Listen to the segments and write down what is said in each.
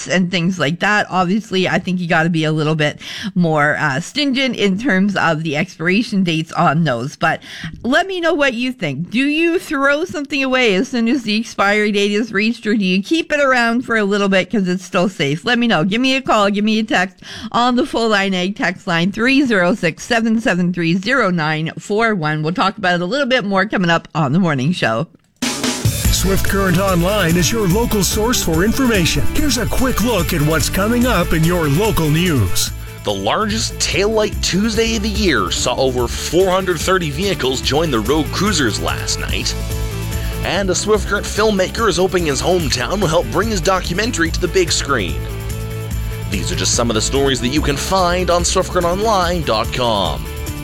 dates and things like that. Obviously, I think you got to be a little bit more stringent in terms of the expiration dates on those. But let me know what you think. Do you throw something away as soon as the expiry date is reached, or do you keep it around for a little bit because it's still safe? Let me know. Give me a call. Give me a text on the Full Line Ag text line 306-773-0941. We'll talk about it a little bit more coming up on the morning show. Swift Current Online is your local source for information. Here's a quick look at what's coming up in your local news. The largest Taillight Tuesday of the year saw over 430 vehicles join the road cruisers last night. And a Swift Current filmmaker is opening his hometown will help bring his documentary to the big screen. These are just some of the stories that you can find on SwiftCurrentOnline.com.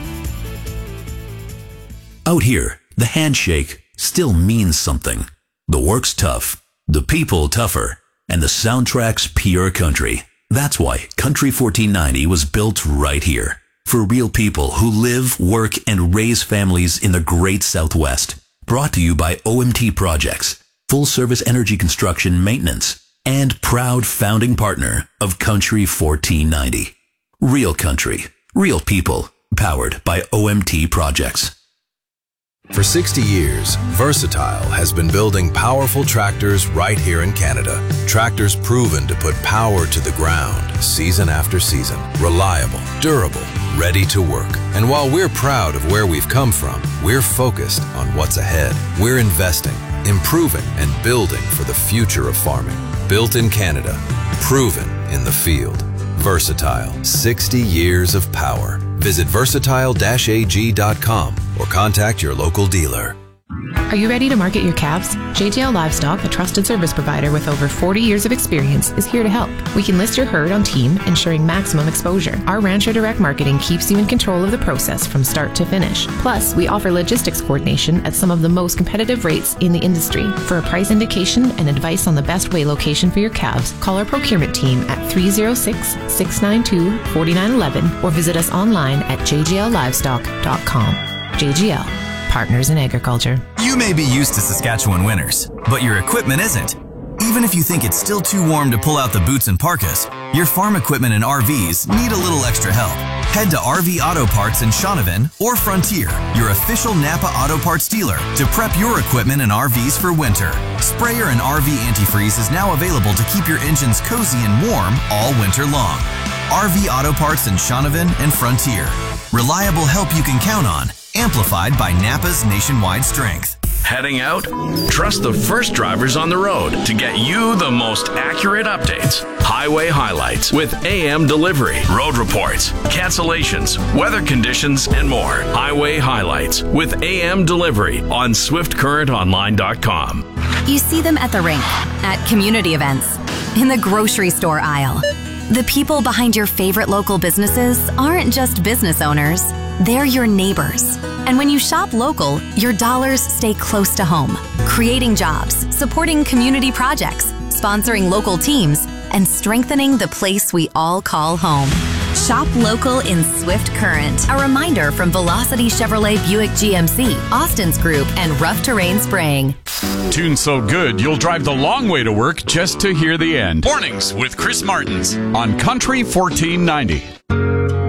Out here, the handshake still means something. The work's tough, the people tougher, and the soundtrack's pure country. That's why Country 1490 was built right here. For real people who live, work, and raise families in the great Southwest. Brought to you by OMT Projects, full service energy construction maintenance, and proud founding partner of Country 1490. Real country, real people, powered by OMT Projects. For 60 years, Versatile has been building powerful tractors right here in Canada. Tractors proven to put power to the ground season after season. Reliable, durable, ready to work. And while we're proud of where we've come from, we're focused on what's ahead. We're investing, improving, and building for the future of farming. Built in Canada, proven in the field. Versatile, 60 years of power. Visit versatile-ag.com or contact your local dealer. Are you ready to market your calves? JGL Livestock, a trusted service provider with over 40 years of experience, is here to help. We can list your herd on team, ensuring maximum exposure. Our Rancher Direct Marketing keeps you in control of the process from start to finish. Plus, we offer logistics coordination at some of the most competitive rates in the industry. For a price indication and advice on the best way location for your calves, call our procurement team at 306-692-4911 or visit us online at jgllivestock.com. JGL. Partners in Agriculture. You may be used to Saskatchewan winters, but your equipment isn't. Even if you think it's still too warm to pull out the boots and parkas, your farm equipment and RVs need a little extra help. Head to RV Auto Parts in Shaunavon or Frontier, your official Napa Auto Parts dealer, to prep your equipment and RVs for winter. Sprayer and RV antifreeze is now available to keep your engines cozy and warm all winter long. RV Auto Parts in Shaunavon and Frontier. Reliable help you can count on. Amplified by Napa's nationwide strength. Heading out? Trust the first drivers on the road to get you the most accurate updates. Highway highlights with AM delivery, road reports, cancellations, weather conditions, and more. Highway highlights with AM delivery on SwiftCurrentOnline.com. You see them at the rink, at community events, in the grocery store aisle. The people behind your favorite local businesses aren't just business owners. They're your neighbors. And when you shop local, your dollars stay close to home, creating jobs, supporting community projects, sponsoring local teams, and strengthening the place we all call home. Shop local in Swift Current. A reminder from Velocity Chevrolet Buick GMC, Austin's Group, and Rough Terrain Spraying. Tune so good you'll drive the long way to work just to hear the end. Mornings with Chris Martins on Country 1490.